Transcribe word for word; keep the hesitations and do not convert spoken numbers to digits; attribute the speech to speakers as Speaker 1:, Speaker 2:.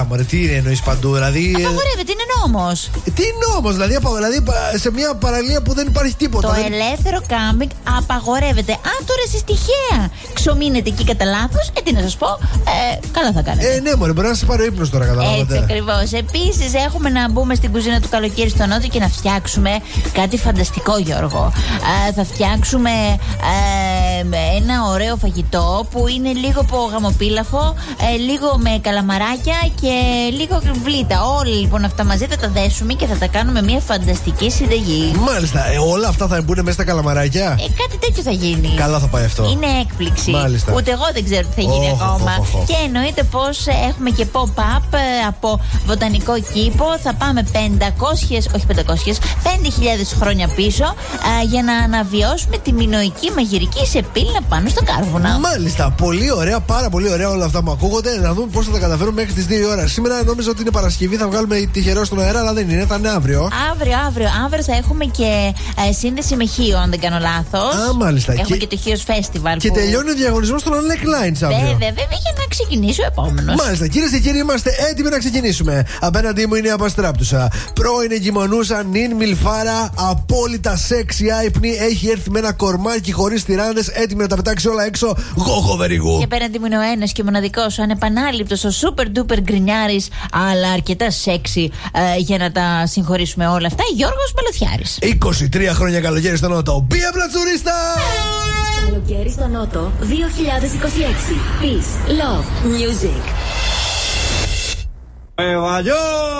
Speaker 1: Κοίτα, μωρέ, τι εννοεί παντού, δηλαδή.
Speaker 2: Απαγορεύεται, είναι νόμος.
Speaker 1: Τι νόμος, δηλαδή, δηλαδή σε μια παραλία που δεν υπάρχει τίποτα.
Speaker 2: Το
Speaker 1: δεν...
Speaker 2: ελεύθερο κάμπινγκ απαγορεύεται. Αν τώρα εσείς τυχαία ξομείνετε εκεί κατά λάθος, ε, τι να σας πω, ε, καλά θα κάνετε.
Speaker 1: Ε, ναι, μωρέ, μπορεί να σας πάρει ο ύπνος τώρα, καταλάβατε.
Speaker 2: Έτσι ακριβώς. Επίσης, έχουμε να μπούμε στην κουζίνα του καλοκαίρι στο Νότο και να φτιάξουμε κάτι φανταστικό, Γιώργο. Ε, θα φτιάξουμε ε, ένα ωραίο φαγητό που είναι λίγο από γαμοπίλαφο, ε, λίγο με καλαμαράκια και λίγο βλήτα. Όλα λοιπόν αυτά μαζί θα τα δέσουμε και θα τα κάνουμε μια φανταστική συνταγή.
Speaker 1: Μάλιστα. Ε, όλα αυτά θα μπουν μέσα στα καλαμαράκια.
Speaker 2: Ε, κάτι τέτοιο θα γίνει.
Speaker 1: Καλά θα πάει αυτό.
Speaker 2: Είναι έκπληξη.
Speaker 1: Μάλιστα.
Speaker 2: Ούτε εγώ δεν ξέρω τι θα γίνει oh, ακόμα. Oh, oh, oh. Και εννοείται πως έχουμε και pop-up από βοτανικό κήπο. Θα πάμε πεντακόσιες, όχι πεντακόσιες, πέντε χιλιάδες χρόνια πίσω α, για να αναβιώσουμε τη μινωική μαγειρική σεπίλνα πάνω στο κάρβουνα.
Speaker 1: Μάλιστα. Πολύ ωραία, πάρα πολύ ωραία όλα αυτά που ακούγονται. Να δούμε πώς θα τα καταφέρουμε μέχρι τις δύο ώρα. Σήμερα νόμιζα ότι είναι Παρασκευή, θα βγάλουμε τυχερό στον αέρα, αλλά δεν είναι, θα είναι αύριο.
Speaker 2: Αύριο, αύριο, αύριο θα έχουμε και ε, σύνδεση με Χίο, αν δεν κάνω λάθος.
Speaker 1: Α, μάλιστα.
Speaker 2: Έχουμε
Speaker 1: και,
Speaker 2: και το Χίος Festival.
Speaker 1: Και που... τελειώνει ο διαγωνισμός των Alec Lines αύριο.
Speaker 2: Βέβαια, βέβαια, για να ξεκινήσει ο επόμενος.
Speaker 1: Μάλιστα, κυρίες και κύριοι, είμαστε έτοιμοι να ξεκινήσουμε. Απέναντί μου είναι η Απαστράπτουσα. Πρώην εγκυμονούσα, νυν μιλφάρα, απόλυτα σεξι άϊπνη. Έχει έρθει με ένα κορμάκι χωρίς τυράννες, έτοιμη να τα πετάξει όλα έξω. Γόγο βεριγού.
Speaker 2: Και απέναντί μου είναι ο ένας και μοναδικός, ο ανεπανάληπτος, ο super duper γκρινιάρης, αλλά αρκετά σεξι ε, για να τα συγχωρήσουμε όλα αυτά, Γιώργος Μπαλωθιάρης.
Speaker 1: είκοσι τρία χρόνια καλοκαίρι στο Νότο. Μπία Πλατσουρίστα!
Speaker 3: Καλοκαίρι στο Νότο δύο χιλιάδες είκοσι έξι. Peace, love, music.
Speaker 1: Ε,